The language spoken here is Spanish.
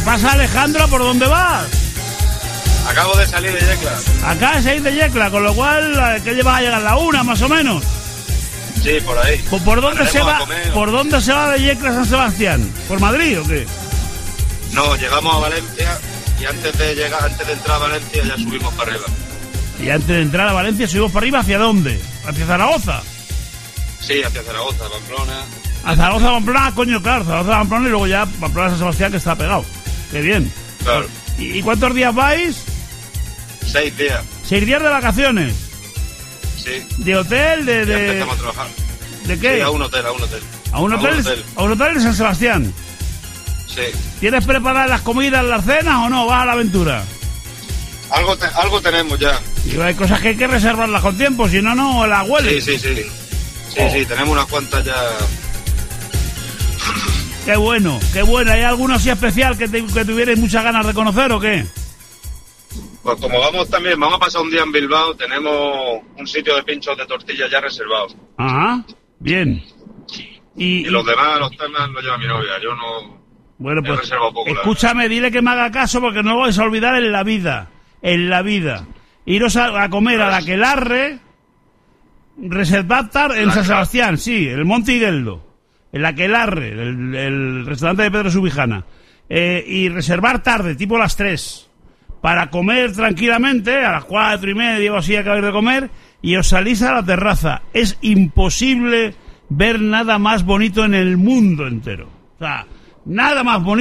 pasa, Alejandro? ¿Por dónde vas? Acabo de salir de Yecla. Acá de salir de Yecla, con lo cual, ¿qué llevas a llegar? ¿La 1 más o menos? Sí, por ahí. ¿Por dónde se va? ¿Por dónde se va de Yecla a San Sebastián? ¿Por Madrid o qué? No, llegamos a Valencia y antes de entrar a Valencia ya subimos para arriba. Y antes de entrar a Valencia subimos para arriba, ¿hacia dónde? ¿Hacia Zaragoza? Sí, hacia Zaragoza, Pamplona. A Zaragoza, Pamplona, coño, claro, Zaragoza, Pamplona y luego ya Pamplona, San Sebastián, que está pegado. Qué bien. Claro. ¿Y cuántos días vais? 6 días. 6 días de vacaciones. Sí. ¿De hotel? Ya empezamos a trabajar. ¿De qué? Sí, a un hotel. ¿A un hotel de San Sebastián? Sí. ¿Tienes preparadas las comidas, las cenas o no? ¿Vas a la aventura? Algo tenemos ya. Y hay cosas que hay que reservarlas con tiempo, si no, no las hueles. Sí, tenemos unas cuantas ya. Qué bueno. ¿Hay alguno así especial que tuvierais muchas ganas de conocer o qué? Pues como vamos a pasar un día en Bilbao, tenemos un sitio de pinchos de tortillas ya reservados. Ajá, bien. Y los demás, los temas, los lleva mi novia, yo no... Bueno, pues escúchame, dile que me haga caso porque no lo vais a olvidar en la vida. Iros a comer a la Aquelarre, reservad tarde en San Sebastián, sí, el Monte Higueldo, en la Aquelarre, el restaurante de Pedro Subijana, y reservar tarde, tipo las 3, para comer tranquilamente, a las 4:30 o así acabáis de comer, y os salís a la terraza. Es imposible ver nada más bonito en el mundo entero. O sea, nada más bonito.